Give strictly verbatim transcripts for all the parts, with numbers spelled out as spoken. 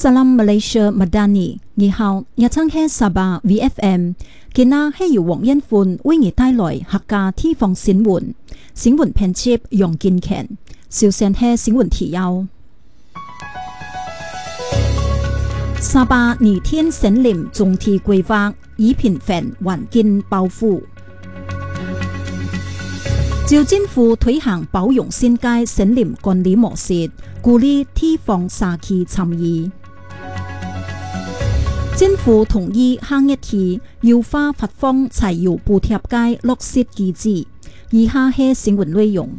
Salam Malaysia Madani， 你好，日撐係沙巴 V F M， 今日係由黃恩歡為你帶來客家地方新聞，新聞編輯楊建強，首先係新聞提要。沙巴擬天森林總體規劃，以平衡環境保護。州政府推行保育新界森林管理模式，鼓勵地方社區參與。政府同意下一期優化發放柴油補貼嘅落實機制。以下係新聞內容。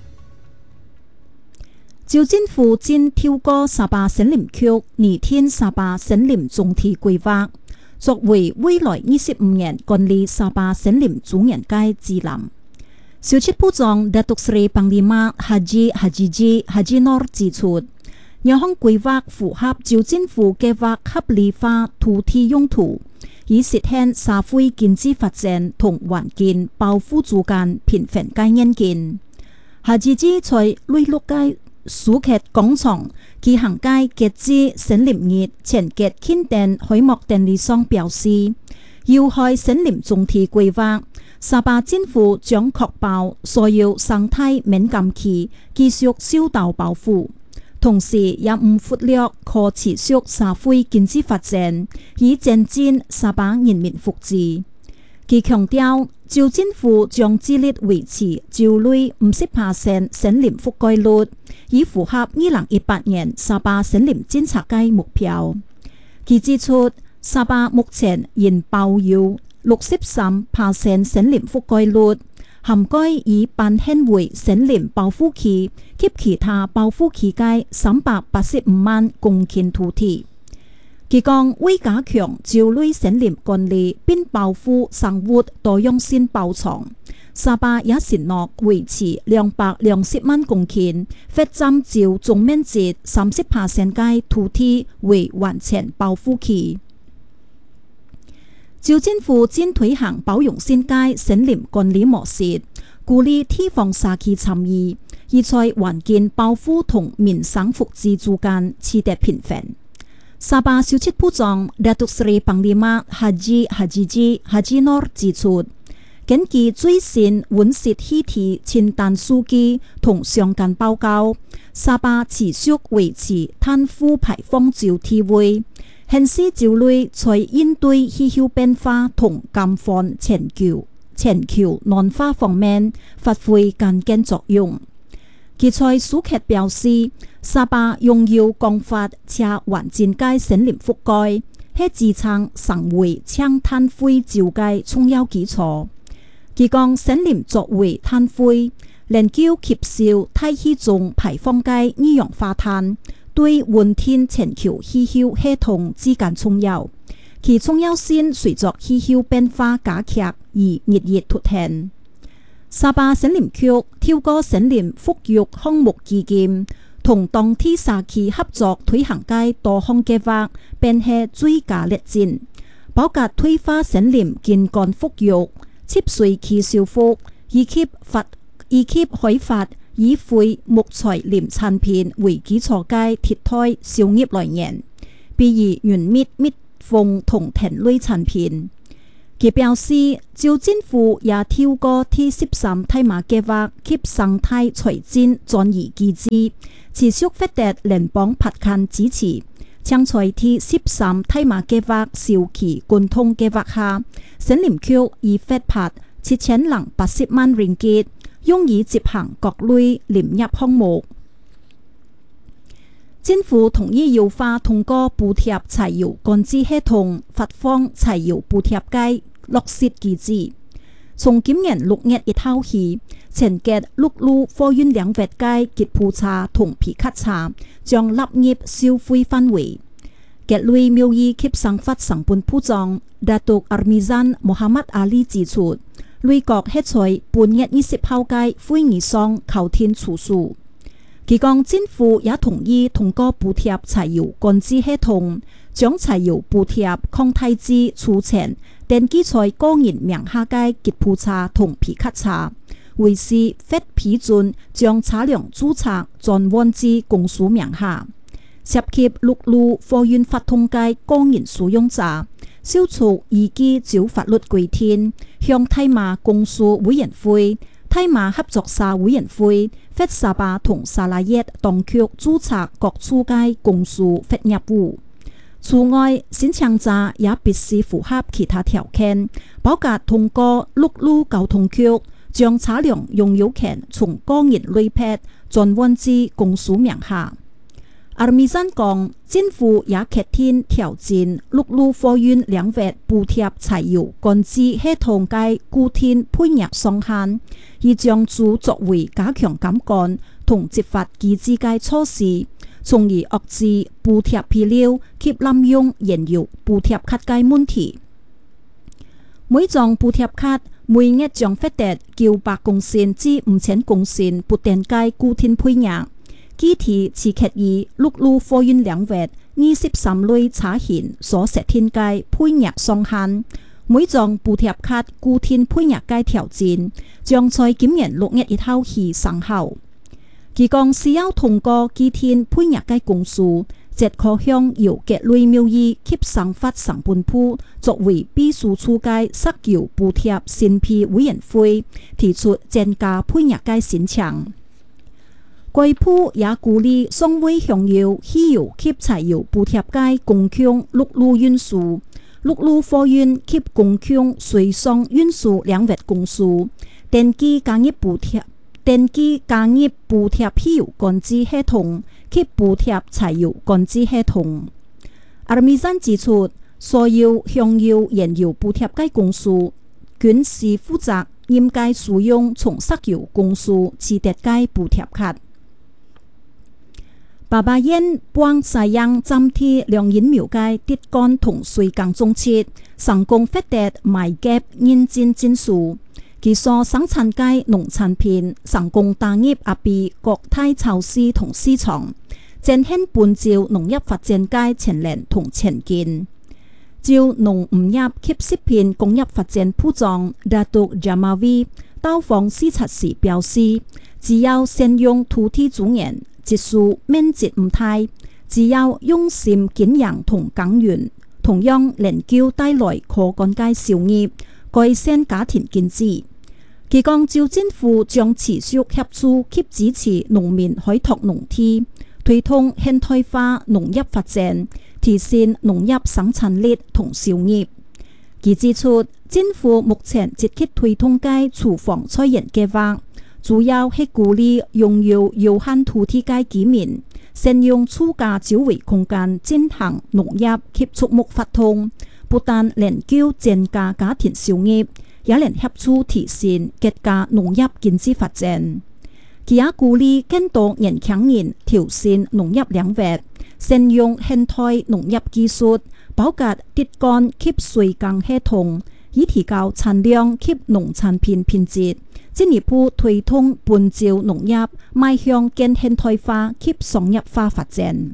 州政府正透過沙巴森林局擬定沙巴森林總體規劃，作為未來二十五年管理沙巴森林主人嘅指南。小七部長達督斯里邦利馬哈吉哈吉吉哈吉諾指出，有項規劃符合州政府計劃合理化土地用途，以實現社會經濟發展同環境保護之間平衡嘅遠見。哈吉吉在內陸嘅蘇克廣場舉行嘅節日森林日前節慶典開幕典禮上表示，要開森林總體規劃，沙巴政府將確保所有生態敏感區繼續受到保護，同時也唔忽略可持續社會經濟發展，以增進沙巴人民福祉。佢強調，州政府將致力維持州內五十%森林覆蓋率，以符合二零一八年沙巴森林政策嘅目標。佢指出，沙巴目前仍保有六十三%森林覆蓋率，涵蓋已頒獻為森林保護區及其他保護區嘅三百八十五萬公頃土地。佢講，為加強州內森林管理並保護生物多樣性保障，沙巴也承諾維持兩百兩十萬公頃，發展州總面積三十%嘅土地為完全保護區。州政府正推行保育新界森林管理模式，鼓勵地方社區參與，以在環境保護同民生福祉之間取得平衡。沙巴小七部長達督斯里邦利馬哈吉哈吉吉哈吉諾指出，根據最新溫室氣體清單數據同相關報告，沙巴持續維持碳負排放州地位，顯示州內在應對氣候變化同減緩全球全球暖化方面發揮關鍵作用。佢在蘇克表示，沙巴擁有廣闊且完整嘅森林覆蓋，係支撐成為強碳匯州嘅重要基礎。佢講，森林作為碳匯，能夠吸收大氣中排放嘅二氧化碳，對穩定全球氣候系統至關重要。其重要性隨着氣候變化加劇而日益凸顯。沙巴森林局透過森林復育項目基金，同當地社區合作推行嘅多項計劃，並係最佳例子，包括退化森林健康復育、蠶水期修復，以及發以及開發以非木材林產品為基礎嘅替代商業來源，比如原蜜蜜蜂同田類產品。佢表示，州政府也透過第十三大馬計劃及生態財政轉移機制，持續獲得聯邦撥款支持。將在第十三大馬計劃小期貫通計劃下，森林局已獲撥七千零八十萬ringgit吉，用以執行各類林業項目。政府同意優化通過補貼柴油管制系統發放柴油補貼嘅落實機制。從今年六月一號起，前節陸路貨運兩域嘅吉普車同皮卡車將納入收費範圍。吉類貿易及生活成本部長達督阿米贊穆罕默阿里指出，內閣係在本月二十號嘅會議上敲定處數。佢講，政府也同意通過補貼柴油管制系統，將柴油補貼擴大至儲存登記在個人名下嘅吉普車同皮卡車，為是獲批准將車輛註冊轉換至公司名下。 涉及陸路貨運法通嘅個人使用者，消除依據照法律規定，向大馬公署委員會、大馬合作社委員會、弗沙巴同沙拉耶當局註冊各處嘅公署或業務。此外，申請者也必須符合其他條件，包括通過陸路交通局將車輛擁有權從個人類別轉換至公署名下。阿米贊講，政府也決定調整陸路貨運兩域補貼柴油管制系統嘅固定配額上限，以將之作為加強監管同執法機制嘅措施，從而遏制補貼批料及濫用燃油補貼卡嘅問題。每張補貼卡每月將發達九百公升至五千公升不等嘅固定配額，具體刺激於陸路貨運兩域二十三類車型所設定嘅配額上限。每張補貼卡固定配額嘅調整將在今年六月一號起生效。其講是要通過具體配額嘅公司，即可向由各類貿易及生發成本部作為必須處嘅石油補貼審批委員會提出增加配額嘅申請。該部也鼓勵尚未享有汽油及柴油補貼嘅公共陸路運輸、陸路貨運及公共水上運輸兩域公司登記加入補貼。登記加入補貼汽油管制系統及補貼柴油管制系統。阿米贊指出，所有享有燃油補貼嘅公司，均是負責嚴格使用從石油公司持得嘅補貼卡。爸爸因幫西洋暫停兩人苗嘅跌干同水耕種設，成功獲得賣給認證證書。其所生產嘅農產品成功打入亞庇國泰超市同市場，展現本照農業發展嘅潛力同前景。照農牧業及食品工業發展部長達督賈馬威到訪視察時表示，只要善用土地資源，技術面積唔大，只要用心經營同耕耘，同樣能夠帶來可觀嘅效益，改善家庭經濟。其講照政府將持續協助及支持農民開拓農地，推動現代化農業發展，提升農業生產力同收益。佢指出，政府目前積極推動嘅廚房菜園計劃，主要係鼓勵擁有有限土地嘅居民，善用自家周圍空間進行農業及畜牧活動，不但能夠增加家庭收益，也能協助提升國家農業經濟發展。佢也鼓勵更多年輕人投身農業領域，善用現代農業技術，包括滴灌及水耕系統，以提高產量及農產品品質，進一步推動本照農業邁向更現代化及商業化發展。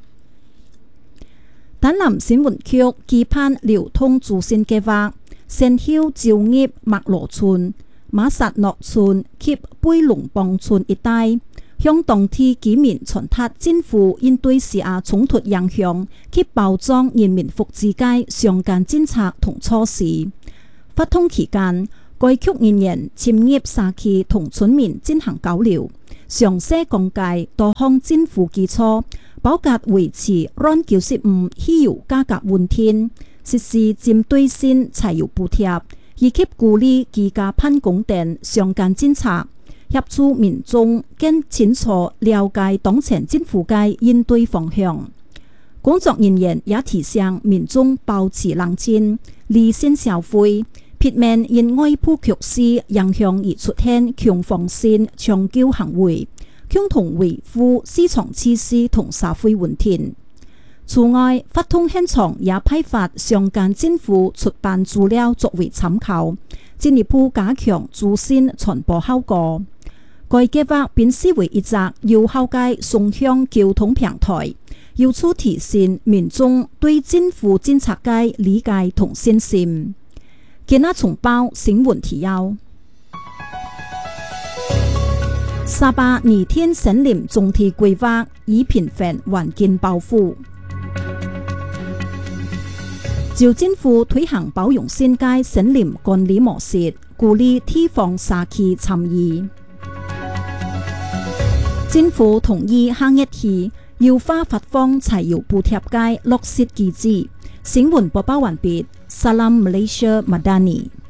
丹南新聞局期盼流通助線計劃先後招業麥羅村、馬薩諾村及貝龍邦村一帶，向當地居民傳達政府應對時下衝突影響及保障人民福祉嘅相關政策同措施。發通期間，該局人員潛入社區同村民進行交流，詳細講解多項政府基礎，包括維持按九十五汽油價格穩定，實施針對性柴油補貼，以及鼓勵居家辦公等相關政策，協助民眾更清楚了解當前政府嘅應對方向。工作人員也提醒民眾保持冷靜，理性消費，避免因外部局勢影響而出現恐慌性搶購行為，共同維護市場秩序同社會穩定。此外，發通現場也批發相關政府出版資料作為參考，進一步加強資訊傳播效果。該計劃並視為一則有效嘅雙向溝通平台，要促提升民眾對政府政策嘅理解同信心。今日重報新聞提要：沙巴擬添森林總體規劃， 以平反環境保護。朝政府推行包容新界森林管理模式，鼓勵地方社區參與。政府同意下一期優化發放柴油補貼嘅落實機制。新聞播報完畢。Salam Malaysia Madani。